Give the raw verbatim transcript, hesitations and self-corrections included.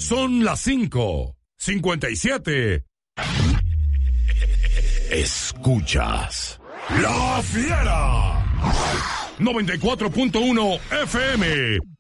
Son las cinco, cincuenta y siete. Escuchas La Fiera noventa y cuatro punto uno F M.